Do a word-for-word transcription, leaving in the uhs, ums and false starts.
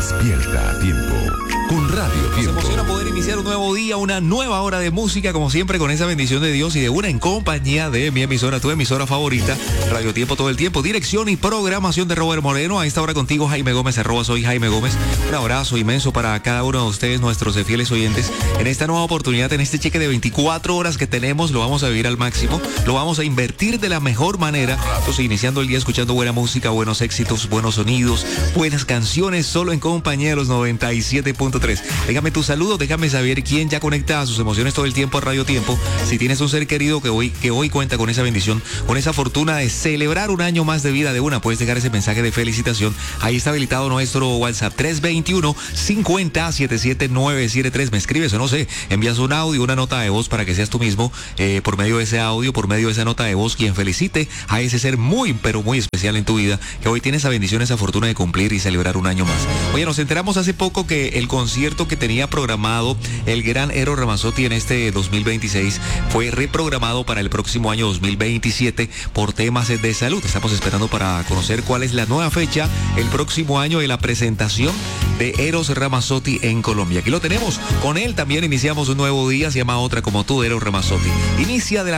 Despierta a tiempo con Radio Tiempo. Nos emociona poder iniciar un nuevo día, una nueva hora de música, como siempre, con esa bendición de Dios y de una en compañía de mi emisora, tu emisora favorita, Radio Tiempo todo el tiempo. Dirección y programación de Robert Moreno. A esta hora contigo, Jaime Gómez, arroba soy Jaime Gómez. Un abrazo inmenso para cada uno de ustedes, nuestros fieles oyentes. En esta nueva oportunidad, en este cheque de veinticuatro horas que tenemos, lo vamos a vivir al máximo, lo vamos a invertir de la mejor manera. Entonces, iniciando el día escuchando buena música, buenos éxitos, buenos sonidos, buenas canciones, solo en compañía de los noventa y siete punto tres. Déjame tu saludo, déjame saber quién ya conecta a sus emociones todo el tiempo a Radio Tiempo. Si tienes un ser querido que hoy, que hoy cuenta con esa bendición, con esa fortuna de celebrar un año más de vida de una, puedes dejar ese mensaje de felicitación. Ahí está habilitado nuestro WhatsApp tres veintiuno, cincuenta, setenta y siete, novecientos setenta y tres. Me escribes o no sé, envías un audio, una nota de voz para que seas tú mismo, eh, por medio de ese audio, por medio de esa nota de voz, quien felicite a ese ser muy, pero muy especial en tu vida, que hoy tiene esa bendición, esa fortuna de cumplir y celebrar un año más. Oye, nos enteramos hace poco que el concierto que tenía programado el gran Eros Ramazzotti en este dos mil veintiséis fue reprogramado para el próximo año dos mil veintisiete por temas de salud. Estamos esperando para conocer cuál es la nueva fecha el próximo año de la presentación de Eros Ramazzotti en Colombia. Aquí lo tenemos. Con él también iniciamos un nuevo día, se llama Otra como tú, Eros Ramazzotti. Inicia de la